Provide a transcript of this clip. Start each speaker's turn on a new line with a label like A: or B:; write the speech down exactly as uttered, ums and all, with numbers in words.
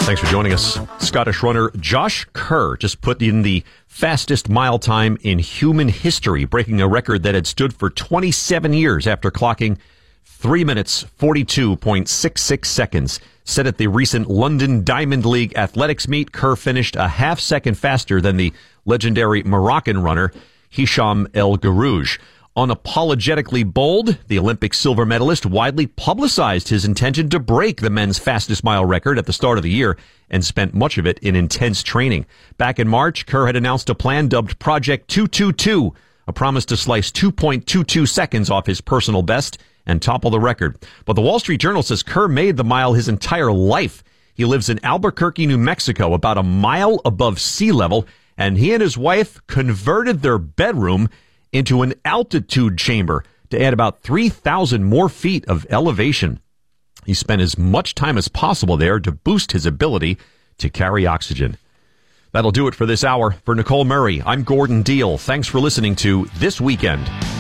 A: Thanks for joining us. Scottish runner Josh Kerr just put in the fastest mile time in human history, breaking a record that had stood for twenty-seven years after clocking three minutes, forty-two point six six seconds. Set at the recent London Diamond League athletics meet, Kerr finished a half second faster than the legendary Moroccan runner Hicham El Guerrouj. Unapologetically bold, the Olympic silver medalist widely publicized his intention to break the men's fastest mile record at the start of the year and spent much of it in intense training. Back in March, Kerr had announced a plan dubbed Project two two two, a promise to slice two point two two seconds off his personal best and topple the record. But the Wall Street Journal says Kerr made the mile his entire life. He lives in Albuquerque, New Mexico, about a mile above sea level, and he and his wife converted their bedroom into an altitude chamber to add about three thousand more feet of elevation. He spent as much time as possible there to boost his ability to carry oxygen. That'll do it for this hour. For Nicole Murray, I'm Gordon Deal. Thanks for listening to This Weekend.